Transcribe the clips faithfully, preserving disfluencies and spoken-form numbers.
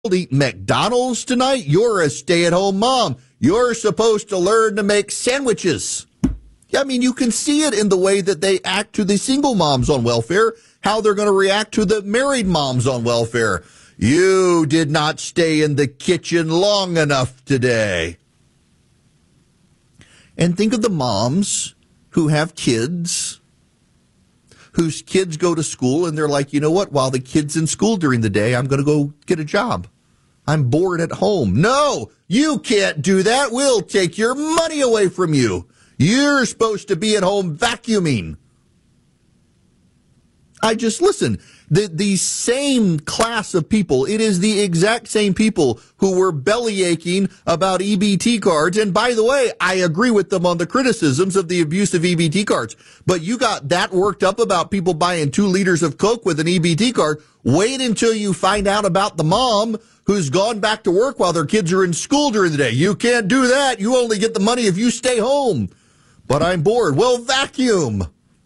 eat McDonald's tonight? You're a stay-at-home mom. You're supposed to learn to make sandwiches. I mean, you can see it in the way that they act to the single moms on welfare, how they're going to react to the married moms on welfare. You did not stay in the kitchen long enough today. And think of the moms who have kids, whose kids go to school, and they're like, you know what, while the kid's in school during the day, I'm going to go get a job. I'm bored at home. No, you can't do that. We'll take your money away from you. You're supposed to be at home vacuuming. I just, listen, the, the same class of people, it is the exact same people who were belly aching about E B T cards. And by the way, I agree with them on the criticisms of the abuse of E B T cards. But you got that worked up about people buying two liters of Coke with an E B T card. Wait until you find out about the mom who's gone back to work while their kids are in school during the day. You can't do that. You only get the money if you stay home. But I'm bored. Well, vacuum.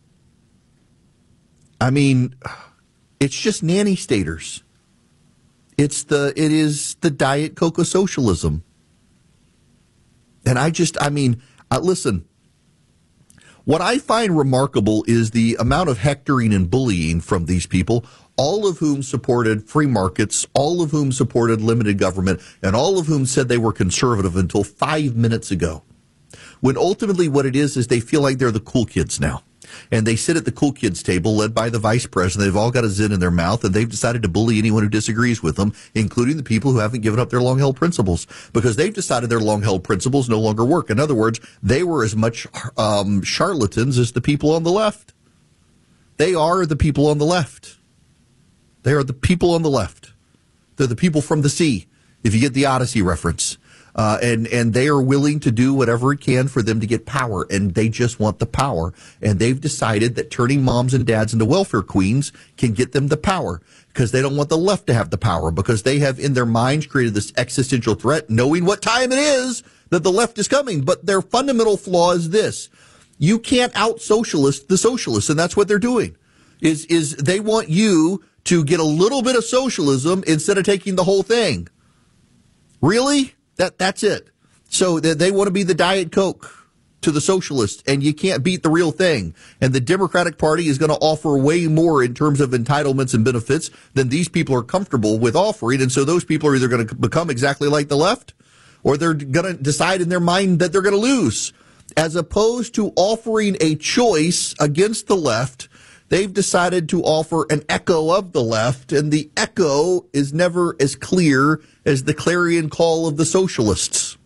I mean, it's just nanny staters. It's the, it is the Diet Coke of socialism. And I just, I mean, uh, listen, what I find remarkable is the amount of hectoring and bullying from these people, all of whom supported free markets, all of whom supported limited government, and all of whom said they were conservative until five minutes ago. When ultimately what it is is they feel like they're the cool kids now. And they sit at the cool kids table led by the vice president. They've all got a zin in their mouth, and they've decided to bully anyone who disagrees with them, including the people who haven't given up their long-held principles, because they've decided their long-held principles no longer work. In other words, they were as much um, charlatans as the people on the left. They are the people on the left. They are the people on the left. They're the people from the sea, if you get the Odyssey reference. Uh, and, and they are willing to do whatever it can for them to get power, and they just want the power. And they've decided that turning moms and dads into welfare queens can get them the power, because they don't want the left to have the power, because they have in their minds created this existential threat, knowing what time it is that the left is coming. But their fundamental flaw is this. You can't out-socialist the socialists, and that's what they're doing, is, is they want you to get a little bit of socialism instead of taking the whole thing. Really? That that's it. So they, they want to be the Diet Coke to the socialists, and you can't beat the real thing. And the Democratic Party is going to offer way more in terms of entitlements and benefits than these people are comfortable with offering. And so those people are either going to become exactly like the left, or they're going to decide in their mind that they're going to lose. As opposed to offering a choice against the left, they've decided to offer an echo of the left, and the echo is never as clear as the clarion call of the socialists.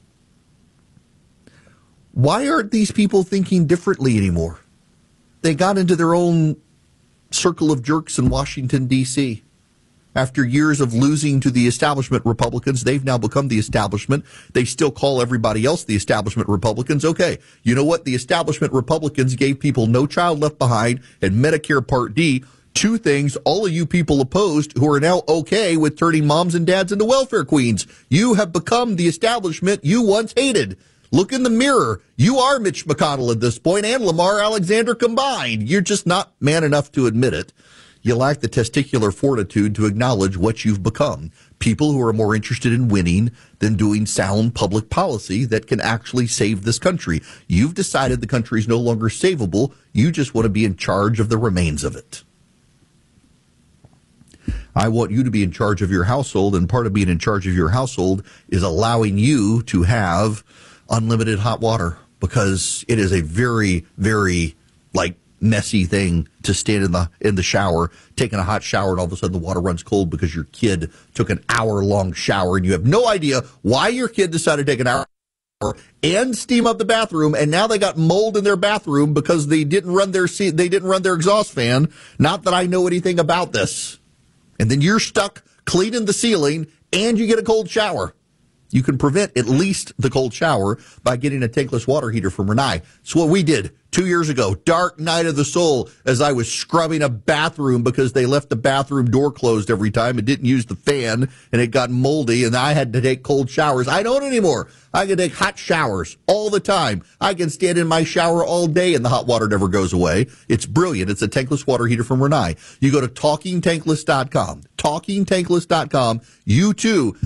Why aren't these people thinking differently anymore? They got into their own circle of jerks in Washington, D C After years of losing to the establishment Republicans, they've now become the establishment. They still call everybody else the establishment Republicans. Okay, you know what? The establishment Republicans gave people No Child Left Behind and Medicare Part D, two things all of you people opposed who are now okay with turning moms and dads into welfare queens. You have become the establishment you once hated. Look in the mirror. You are Mitch McConnell at this point and Lamar Alexander combined. You're just not man enough to admit it. You lack the testicular fortitude to acknowledge what you've become. People who are more interested in winning than doing sound public policy that can actually save this country. You've decided the country is no longer savable. You just want to be in charge of the remains of it. I want you to be in charge of your household, and part of being in charge of your household is allowing you to have unlimited hot water, because it is a very, very, like, messy thing to stand in the in the shower, taking a hot shower, and all of a sudden the water runs cold because your kid took an hour-long shower, and you have no idea why your kid decided to take an hour and steam up the bathroom, and now they got mold in their bathroom because they didn't run their they didn't run their exhaust fan. Not that I know anything about this. And then you're stuck cleaning the ceiling, and you get a cold shower. You can prevent at least the cold shower by getting a tankless water heater from Rinnai. It's what we did two years ago. Dark night of the soul, as I was scrubbing a bathroom because they left the bathroom door closed every time and didn't use the fan, and it got moldy, and I had to take cold showers. I don't anymore. I can take hot showers all the time. I can stand in my shower all day, and the hot water never goes away. It's brilliant. It's a tankless water heater from Rinnai. You go to talking tankless dot com. talking tankless dot com. You, too,